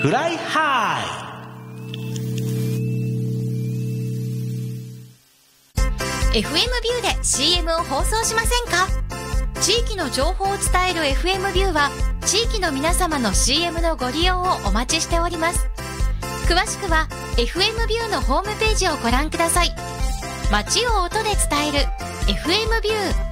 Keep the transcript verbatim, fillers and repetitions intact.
フライハイ エフエム ビューで シーエム を放送しませんか？地域の情報を伝える エフエム ビューは地域の皆様の シーエム のご利用をお待ちしております。詳しくは エフエム ビューのホームページをご覧ください。街を音で伝える エフエム ビュー。